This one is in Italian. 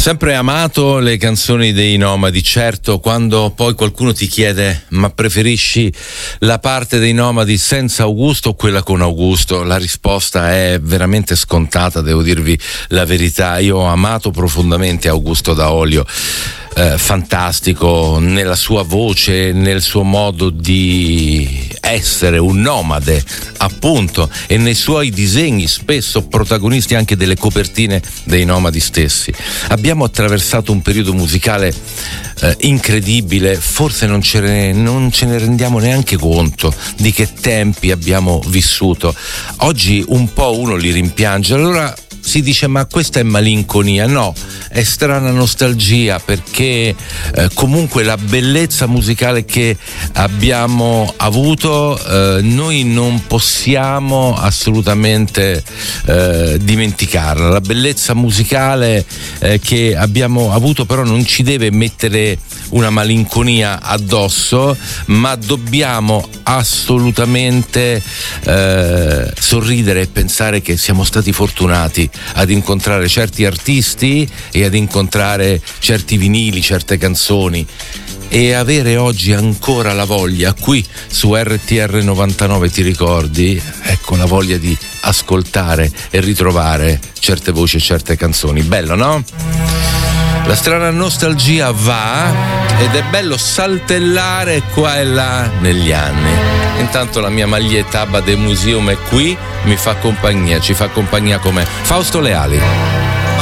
sempre amato le canzoni dei Nomadi, certo, quando poi qualcuno ti chiede ma preferisci la parte dei Nomadi senza Augusto o quella con Augusto, la risposta è veramente scontata, devo dirvi la verità. Io ho amato profondamente Augusto Daolio, fantastico nella sua voce, nel suo modo di essere un nomade appunto, e nei suoi disegni, spesso protagonisti anche delle copertine dei Nomadi stessi. Abbiamo attraversato un periodo musicale incredibile, forse non ce ne rendiamo neanche conto di che tempi abbiamo vissuto. Oggi un po' uno li rimpiange, allora si dice ma questa è malinconia. No, è strana nostalgia, perché comunque la bellezza musicale che abbiamo avuto noi non possiamo assolutamente dimenticarla. La bellezza musicale che abbiamo avuto però non ci deve mettere una malinconia addosso, ma dobbiamo assolutamente sorridere e pensare che siamo stati fortunati ad incontrare certi artisti e ad incontrare certi vinili, certe canzoni, e avere oggi ancora la voglia qui su RTR 99, ti ricordi? Ecco, la voglia di ascoltare e ritrovare certe voci e certe canzoni. Bello, no? La strana nostalgia va, ed è bello saltellare qua e là negli anni. Intanto la mia maglietta Abba de Museum è qui, mi fa compagnia, ci fa compagnia come Fausto Leali.